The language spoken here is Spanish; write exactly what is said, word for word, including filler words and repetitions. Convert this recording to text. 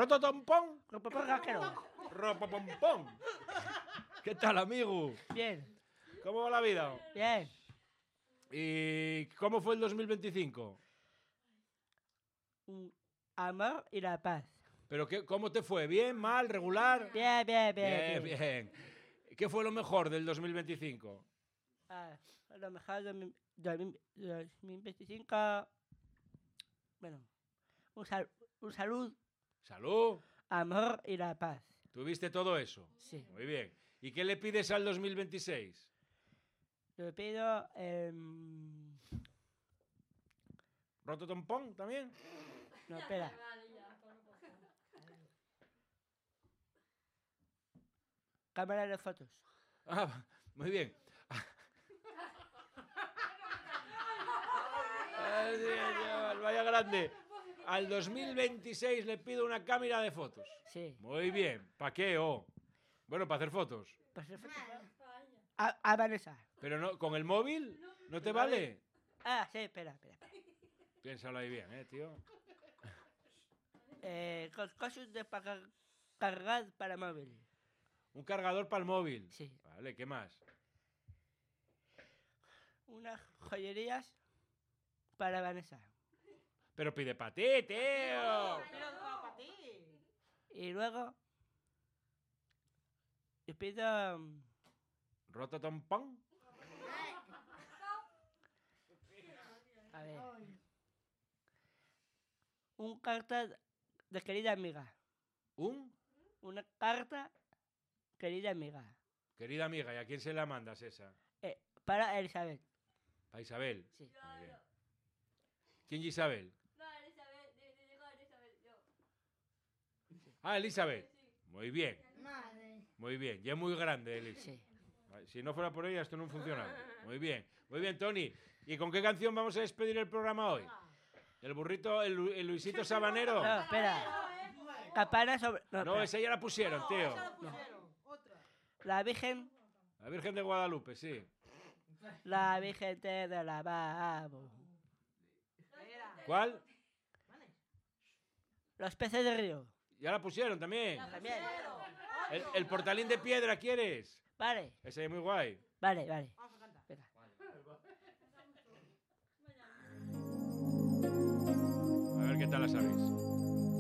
Rototompón. Ropompón Rasquero. Ropopompón. ¿Qué tal, amigo? Bien. ¿Cómo va la vida? Bien. ¿Y cómo fue el dos mil veinticinco? Un amor y la paz. ¿Pero qué, cómo te fue? ¿Bien, mal, regular? Bien, bien, bien. Bien, bien. ¿Qué fue lo mejor del dos mil veinticinco? Ah, a lo mejor de mi- de mi- de dos mil veinticinco. Bueno, un, sal, un salud, Salud. amor y la paz. ¿Tuviste todo eso? Sí. Muy bien. ¿Y qué le pides al dos mil veintiséis? Le pido. Eh, ¿Rototompón también? no, espera. Cámara de fotos. Ah, muy bien. Ay, Dios, vaya grande. Al dos mil veintiséis le pido una cámara de fotos. Sí. Muy bien. ¿Para qué? Oh? Bueno, para hacer fotos. Pues el foto- a, a Vanessa. Pero no, ¿con el móvil? ¿No te vale? Ah, sí, espera, espera. espera. Piénsalo ahí bien, ¿eh, tío? Eh, cos- cosas de para cargar para móvil. Un cargador para el móvil. Sí. Vale, ¿qué más? Unas joyerías para Vanessa. Pero pide para ti, tío. Y luego. Le pido. um, ¿Rototompón? A ver. Un carta de querida amiga. ¿Un? Una carta querida amiga. Querida amiga, ¿y a quién se la mandas esa? Eh, para Elizabeth. ¿Para Isabel? Sí. Muy bien. ¿Quién es Isabel? No, Elizabeth, de, de, de Elizabeth, yo. Ah, Elizabeth. Muy bien, Madre. muy bien. Ya es muy grande, Elis. Sí. Si no fuera por ella, esto no funciona. Muy bien, muy bien, Tony. ¿Y con qué canción vamos a despedir el programa hoy? ¿El burrito, el, Lu- el Luisito Sabanero? No, espera. Campana sobre. No, No, espera. esa ya la pusieron, tío. La Virgen. La Virgen de Guadalupe, sí. La Virgen te de la Babo. ¿Cuál? Los peces del río. Ya la pusieron también. También. El, el portalín de piedra, ¿quieres? Vale, Ese es muy guay. vale, vale. Venga. A ver qué tal la sabéis.